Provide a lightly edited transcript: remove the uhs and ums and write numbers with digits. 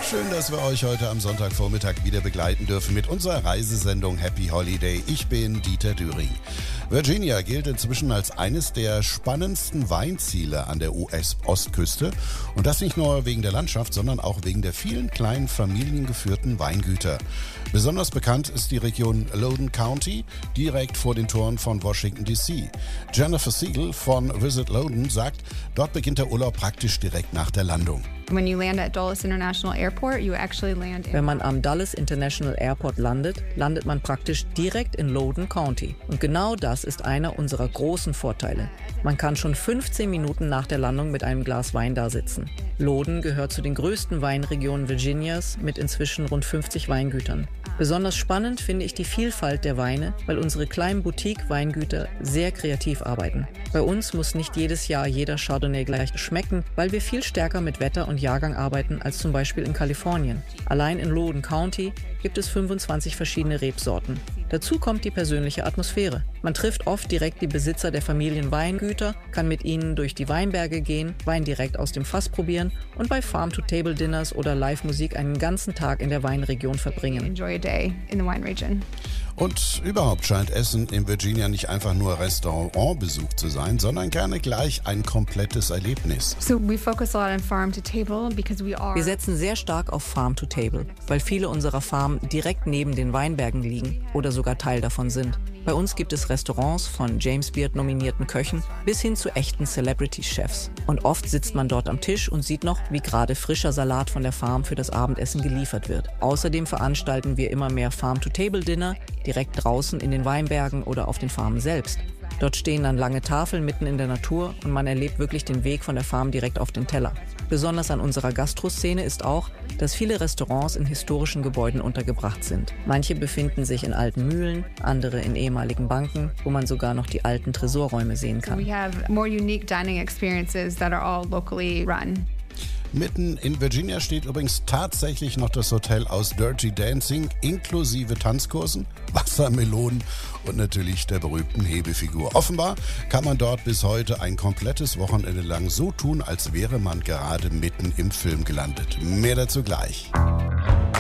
Schön, dass wir euch heute am Sonntagvormittag wieder begleiten dürfen mit unserer Reisesendung Happy Holiday. Ich bin Dieter Düring. Virginia gilt inzwischen als eines der spannendsten Weinziele an der US-Ostküste. Und das nicht nur wegen der Landschaft, sondern auch wegen der vielen kleinen familiengeführten Weingüter. Besonders bekannt ist die Region Loudoun County, direkt vor den Toren von Washington D.C. Jennifer Siegel von Visit Loudoun sagt, dort beginnt der Urlaub praktisch direkt nach der Landung. Wenn man am Dulles International Airport landet, landet man praktisch direkt in Loudoun County. Und genau das ist einer unserer großen Vorteile. Man kann schon 15 Minuten nach der Landung mit einem Glas Wein da sitzen. Loudoun gehört zu den größten Weinregionen Virginias mit inzwischen rund 50 Weingütern. Besonders spannend finde ich die Vielfalt der Weine, weil unsere kleinen Boutique-Weingüter sehr kreativ arbeiten. Bei uns muss nicht jedes Jahr jeder Chardonnay gleich schmecken, weil wir viel stärker mit Wetter und Jahrgang arbeiten als zum Beispiel in Kalifornien. Allein in Loudoun County gibt es 25 verschiedene Rebsorten. Dazu kommt die persönliche Atmosphäre. Man trifft oft direkt die Besitzer der Familienweingüter, kann mit ihnen durch die Weinberge gehen, Wein direkt aus dem Fass probieren und bei Farm-to-Table-Dinners oder Live-Musik einen ganzen Tag in der Weinregion verbringen. Und überhaupt scheint Essen in Virginia nicht einfach nur Restaurantbesuch zu sein, sondern gerne gleich ein komplettes Erlebnis. Wir setzen sehr stark auf Farm-to-Table, weil viele unserer Farmen direkt neben den Weinbergen liegen oder sogar Teil davon sind. Bei uns gibt es Restaurants von James Beard-nominierten Köchen bis hin zu echten Celebrity-Chefs. Und oft sitzt man dort am Tisch und sieht noch, wie gerade frischer Salat von der Farm für das Abendessen geliefert wird. Außerdem veranstalten wir immer mehr Farm-to-Table-Dinner direkt draußen in den Weinbergen oder auf den Farmen selbst. Dort stehen dann lange Tafeln mitten in der Natur und man erlebt wirklich den Weg von der Farm direkt auf den Teller. Besonders an unserer Gastroszene ist auch, dass viele Restaurants in historischen Gebäuden untergebracht sind. Manche befinden sich in alten Mühlen, andere in ehemaligen Banken, wo man sogar noch die alten Tresorräume sehen kann. We have more unique dining experiences that are all locally run. Mitten in Virginia steht übrigens tatsächlich noch das Hotel aus Dirty Dancing inklusive Tanzkursen, Wassermelonen und natürlich der berühmten Hebefigur. Offenbar kann man dort bis heute ein komplettes Wochenende lang so tun, als wäre man gerade mitten im Film gelandet. Mehr dazu gleich.